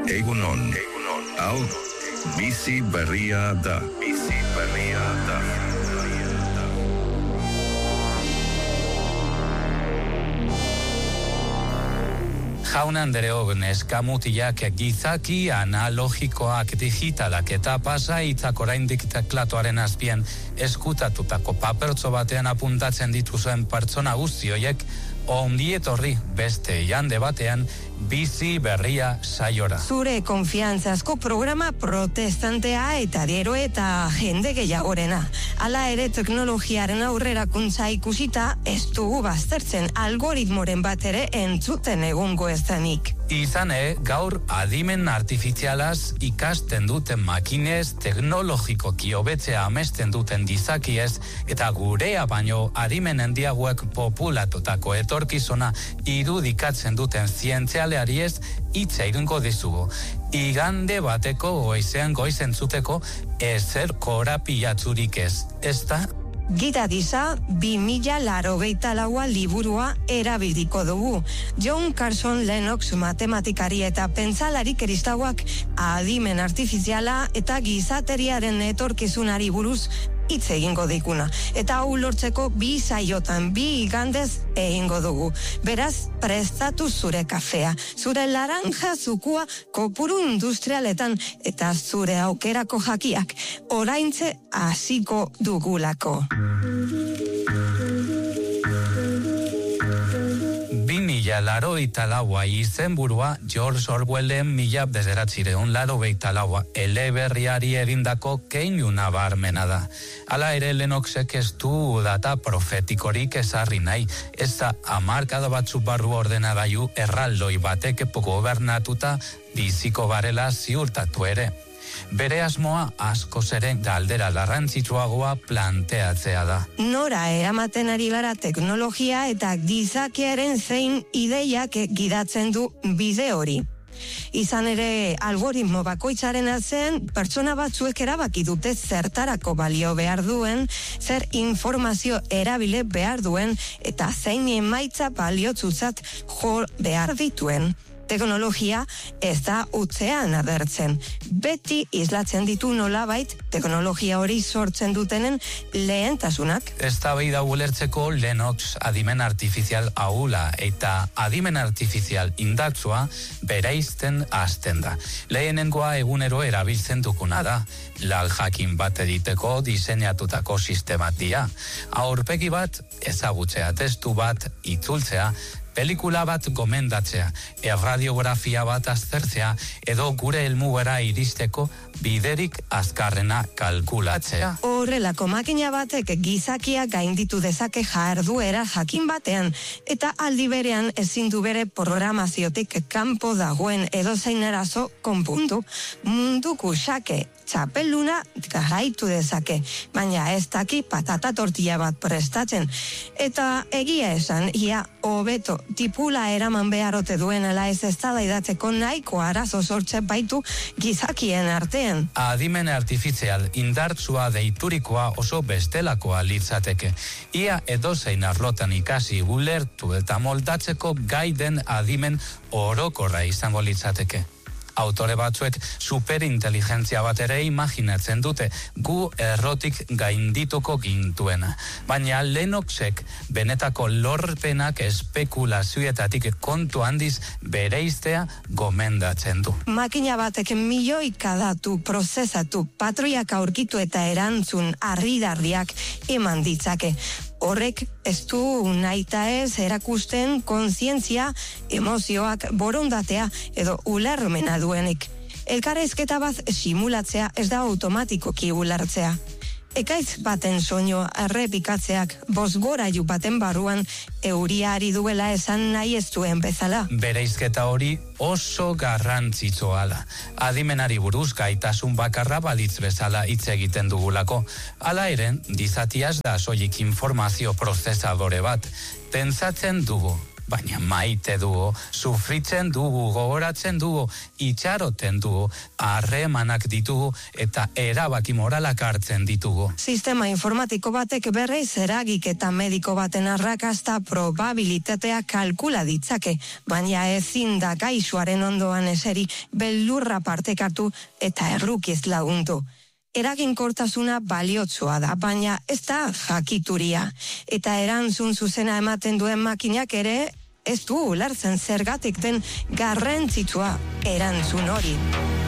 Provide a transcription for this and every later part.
Egunon. Hau, bizi berria da. Jaun Andreok, neskamutiak gizaki analogikoak digitalak eta pasaitzak oraindik teklatuaren azpian eskutatutako papertxo batean apuntatzen dituzuen pertsona guzti horiek ongi etorri beste jande batean bizi berria saiora. Zure konfiantzazko programa protestantea eta gero eta jende gehiagorena. Hala ere teknologiaren aurrerakuntza ikusita ez dugu baztertzen algoritmoren bat ere entzuten egungo ez denik. Izan gaur adimen artifizialaz ikasten duten makinez, teknologikoki hobetzea amesten duten gizakiez eta gurea baino adimen handiagoek populatutako etorkizuna irudikatzen duten zientzialeari ez hitza egingo dizugu. Igande bateko goiz entzuteko ezer korapillatzurik ez da? Gida disa 2084 liburua erabiliko dugu. John Carson Lennox matematikari eta pentsalari kristauak adimen artifiziala eta gizateriaren etorkizunari buruz hitz egingo diguna. Eta hau lortzeko 2 saiotan 2 igandez egingo dugu. Beraz, prestatu zure kafea, zure laranja zukua kopuru industrialetan eta zure aukerako jakiak. Oraintze hasiko dugulako. 2084 izenburua George Orwellen 1984 eleberriari egindako keinu nabarmena da. Hala ere Lennoxek ez du data profetikorik ezarri nahi, ez da hamarkada batzuk barru ordenagailu erraldoi batek gobernatuta biziko barela ziurtatu ere. Bere asmoa askoz ere galdera garrantzitsuagoa planteatzea da. Nora eramaten ari gara teknologia eta gizakiaren zein ideiak gidatzen du bide hori. Izan ere, algoritmo bakoitzaren atzean, pertsona batzuek erabaki dute zertarako balio behar duen, zer informazio erabile behar duen, eta zein emaitza baliotzuzat jo behar dituen. Teknologia ez da utzean agertzen. Beti islatzen ditu nolabait teknologia hori sortzen dutenen lehentasunak. Eztabaida ulertzeko Lennox adimen artifizial ahula eta adimen artifizial indartsua bereizten hasten da. Lehenengoa egunero erabiltzen duguna da. Lal jakin bat egiteko diseinatutako sistematia. Aurpegi bat ezagutzea, testu bat itzultzea, pelikula bat gomendatzea, erradiografia bat aztertzea, edo gure helmugara iristeko biderik azkarrena kalkulatzea. Horrelako makina batek gizakia gainditu dezake jarduera jakin batean, eta aldi berean ezin du bere programaziotik kanpo dagoen edozein eraso konpundu. Munduko xake txapeluna garaitu dezake, baina ez daki patata tortilla bat prestatzen. Eta egia esan, ia hobeto tipula eraman beharote duen ala ez eztabaidatzeko nahiko arazo sortzen baitu gizakien artean. Adimen artifizial indartsua deiturikoa oso bestelakoa litzateke. Ia edozein arlotan ikasi ulertu eta moldatzeko gaiden adimen orokorra izango litzateke. Autore batzuek superinteligentzia bat ere imaginatzen dute, gu errotik gaindituko gintuena. Baina Lennoxek benetako lorpenak espekulazioetatik kontu handiz bereiztea gomendatzen du. Makina batek milioika datu prozesatu, patroiak aurkitu eta erantzun harrigarriak eman ditzake. Horrek ez du nahita ez erakusten kontzientzia, emozioak, borondatea edo ulermena duenik. Elkarrizketa bat simulatzea ez da automatikoki ulertzea. Ekaitz baten soinua errepikatzeak bozgorailu baten barruan euria ari duela esan nahi ez duen bezala. Bereizketa hori oso garrantzitsua da. Adimenari buruz gaitasun bakarra balitz bezala hitz egiten dugulako. Hala ere, gizatiaz da soilik informazio prozesadore bat. Pentsatzen dugu, baina maite dugu, sufritzen dugu, gogoratzen dugu, itxaroten dugu, harremanak ditugu eta erabaki moralak hartzen ditugu. Sistema informatiko batek berriz eragik eta mediko baten arrakasta probabilitatea kalkula ditzake, baina ezin da gaixoaren ondoan eseri beldurra partekatu eta errukiz lagundu. Eraginkortasuna baliotsua da, baina ez da jakituria. Eta erantzun zuzena ematen duen makinak ere ez du ulertzen zergatik den garrantzitsua erantzun hori.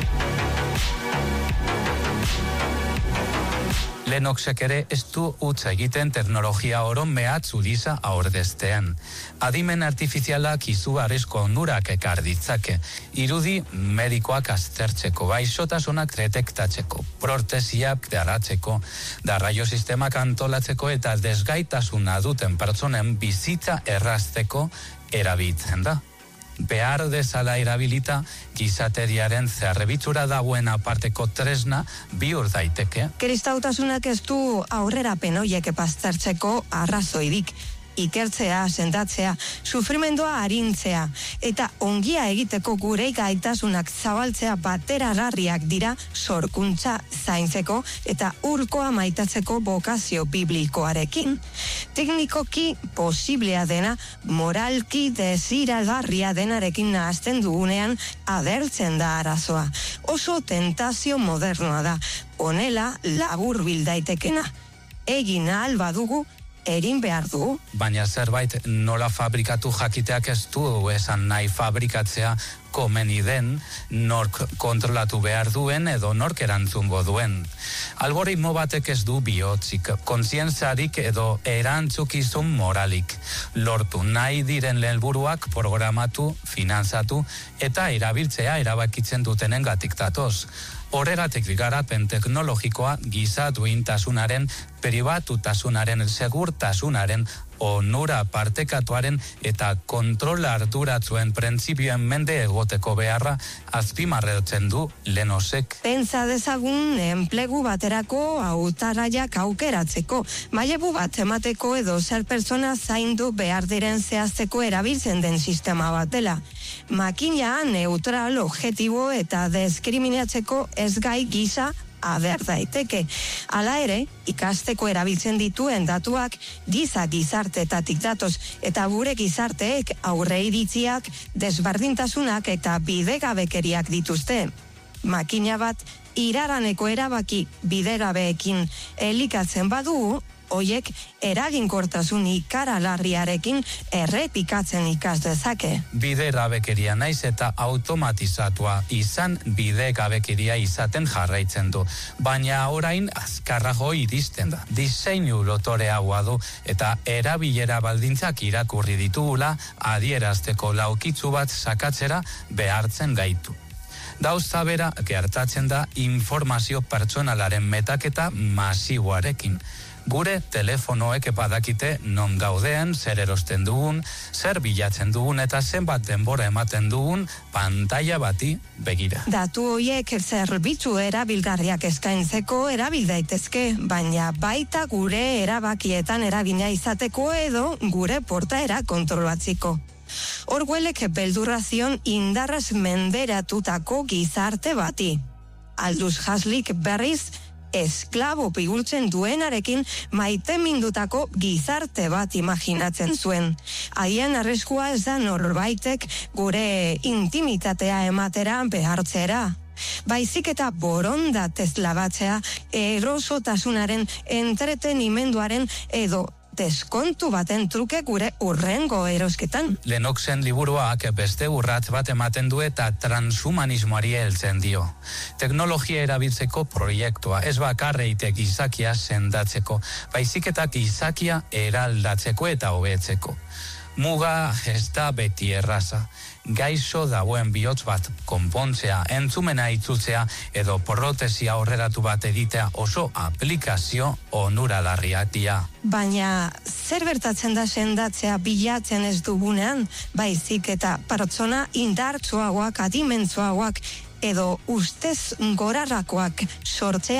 Lennoxek ere ez du utz egiten teknologia oro mehatxu gisa aurreztean. Adimen artifizialak izugarrizko onurak ekar ditzake. Irudi medikoak aztertzeko, gaixotasunak detektatzeko, protesiak garatzeko, garraio sistemak antolatzeko eta desgaitasuna duten pertsonen bizitza errazteko erabiltzen da. Behar dezala erabilita, gizateriaren zerbitzuera dagoen aparteko tresna bihur daiteke. Kristautasunak ez du aurrerapen horiek baztertzeko arrazoirik. Ikertzea, sendatzea, sufrimendua arintzea eta ongia egiteko gure gaitasunak zabaltzea bateragarriak dira sorkuntza zaintzeko eta urkoa maitatzeko bokazio biblikoarekin. Teknikoki posiblea dena, moralki desiragarria denarekin nahazten dugunean agertzen da arazoa. Oso tentazio modernoa da, honela labur bildaitekena. Egin ahal badugu, erin behar du. Baina zerbait nola fabrikatu jakiteak ez du esan nahi fabrikatzea komeni den, nork kontrolatu behar duen edo nork erantzungo duen. Algoritmo batek ez du bihotzik, kontzientziarik edo erantzukizun moralik. Lortu nahi diren helburuak programatu, finantzatu eta erabiltzea erabakitzen dutenengatik datoz. Horregatik garapen teknologikoa giza duintasunaren, pribatutasunaren, segurtasunaren, onura partekatuaren eta kontrol arduratzuen printzipioen mende egoteko beharra azpimarratzen du Lennoxek. Pentsa dezagun enplegu baterako hautagaiak aukeratzeko, mailebu bat emateko edo zer pertsona zaindu behar diren zehazteko erabiltzen den sistema bat dela. Makina neutral, objektibo eta diskriminatzeko ez gai gisa aber daiteke. Hala ere, ikasteko erabiltzen dituen datuak gizarteetatik datoz eta gure gizarteek aurreiritziak, desberdintasunak eta bidegabekeriak dituzte. Makina bat iraganeko erabaki bidegabeekin elikatzen badu, hoiek eraginkortasun ikaragarriarekin errepikatzen ikas dezake. Bidegabekeria naiz eta automatizatua izan bidegabekeria izaten jarraitzen du, baina orain azkarrago iristen da. Diseinu lotoreagoa du eta erabilera baldintzak irakurri ditugula adierazteko laukitzu bat sakatzera behartzen gaitu. Gauza bera gertatzen da informazio pertsonalaren metaketa masiboarekin. Gure telefonoek badakite non gauden, zer erosten dugun, zer bilatzen dugun eta zenbat denbora ematen dugun pantaila bati begira. Datu horiek zerbitzu erabilgarriak eskaintzeko erabil daitezke, baina baita gure erabakietan eragina izateko edo gure portaera kontrolatziko. Orwellek beldurra zion indarraz menderatutako gizarte bati. Aldous Huxleyk berriz esklabo bihurtzen duenarekin maitemindutako gizarte bat imaginatzen zuen. Haien arriskua ez da norbaitek gure intimitatea ematera behartzera. Baizik eta borondatez labatzea, erosotasunaren, entretenimenduaren edo deskontu baten truke gure urrengo erosketan. Lennoxen liburuak beste urrats bat ematen du eta transhumanismoari heltzen dio. Teknologia erabiltzeko proiektua, ez bakarreite gizakia sendatzeko, baizik eta gizakia eraldatzeko eta hobetzeko. Muga ez da beti erraza. Gaixo dagoen bihotz bat konpontzea, entzumena itzultzea edo protesia aurreratu bat egitea oso aplikazio onuragarriak dira. Baina zer bertatzen da sendatzea bilatzen ez dugunean, baizik eta pertsona indartsuagoak, adimentsuagoak edo ustez gorarrakoak sortzea.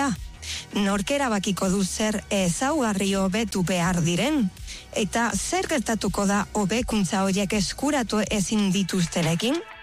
Nork erabakiko du zer ezaugarri hobetu behar diren? Eta zer gertatuko da hobekuntza horiek eskuratu ezin dituztenekin?